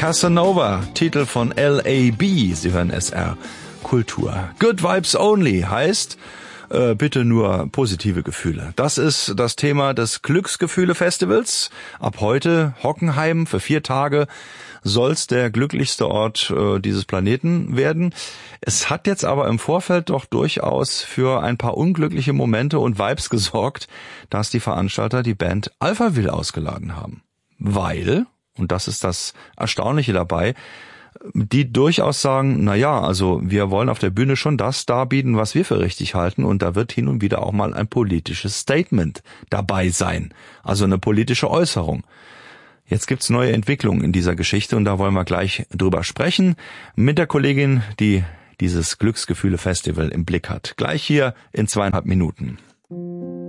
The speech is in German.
Casanova, Titel von L.A.B. Sie hören SR Kultur. Good Vibes Only heißt bitte nur positive Gefühle. Das ist das Thema des Glücksgefühle-Festivals. Ab heute Hockenheim für 4 Tage soll's der glücklichste Ort dieses Planeten werden. Es hat jetzt aber im Vorfeld doch durchaus für ein paar unglückliche Momente und Vibes gesorgt, dass die Veranstalter die Band Alphaville ausgeladen haben. Weil, und das ist das Erstaunliche dabei, die durchaus sagen, na ja, also wir wollen auf der Bühne schon das darbieten, was wir für richtig halten, und da wird hin und wieder auch mal ein politisches Statement dabei sein, also eine politische Äußerung. Jetzt gibt's neue Entwicklungen in dieser Geschichte und da wollen wir gleich drüber sprechen mit der Kollegin, die dieses Glücksgefühle-Festival im Blick hat. Gleich hier in 2,5 Minuten.